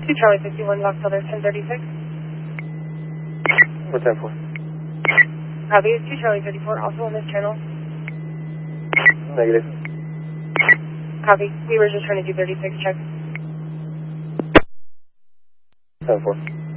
Charlie 51, Lock Southern 1036. What's that for? Copy, it's 2 Charlie 34, also on this channel. Negative. Copy, we were just trying to do 36, check. 7-4.